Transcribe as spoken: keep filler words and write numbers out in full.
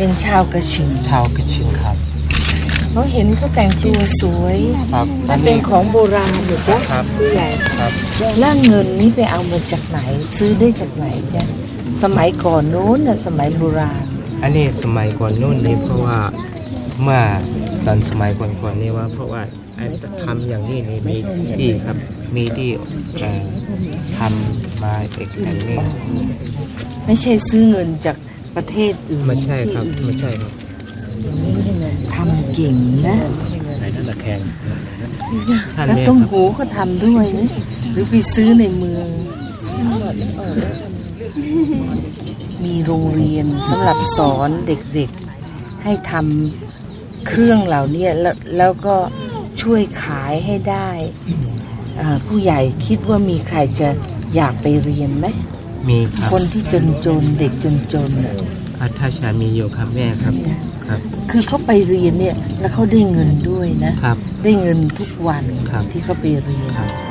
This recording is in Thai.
เป็นชาวกระชิงชาวกระชิงครับเขาเห็นเขาแต่งตัวสวยครับมันเป็นของโบราณเหรอจ๊ะผู้ใหญ่ครับแล้วเงินนี้ไปเอามาจากไหนซื้อได้จากไหนจ๊ะสมัยก่อนโน้นน่ะสมัยโบราณอันนี้สมัยก่อนโน้นนี่เพราะว่าเมื่อตอนสมัยก่อนๆนี่ว่าเพราะว่าทำอย่างนี้นี่มีที่ครับมีที่ทำมาเอกอันนี้ไม่ใช่ซื้อเงินจากประเทศอื่นไม่ใช่ครับไม่ใช่ครับทำเก่งนะใส่นั่นตะแคงแล้วต้มหูเขาทำด้วยนะหรือไปซื้อในเมืองมีโรงเรียนสำหรับสอนเด็กๆให้ทำเครื่องเหล่านี้แล้วแล้วก็ช่วยขายให้ได้ผู้ใหญ่คิดว่ามีใครจะอยากไปเรียนไหมมีครับคนที่จนๆเด็กจนๆน่ะถ้าชามีอยู่ครับแม่ครับครับคือเขาไปเรียนเนี่ยแล้วเขาได้เงินด้วยนะครับได้เงินทุกวันที่เขาไปเรียน